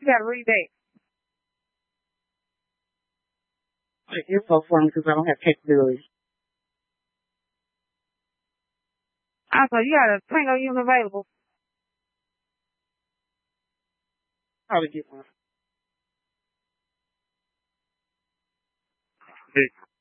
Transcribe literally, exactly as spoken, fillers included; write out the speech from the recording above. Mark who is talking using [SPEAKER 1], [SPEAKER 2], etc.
[SPEAKER 1] You gotta read that.
[SPEAKER 2] Like info for me because I don't have capabilities.
[SPEAKER 1] Also, you got a Tango unit available.
[SPEAKER 2] Probably get one.